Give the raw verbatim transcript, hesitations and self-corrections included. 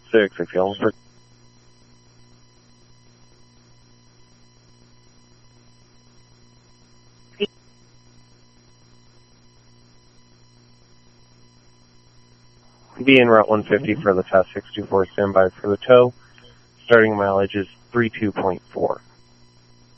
six, if you almost... Be en route one fifty for the T A S six two four, standby for the tow. Starting mileage is three two point four.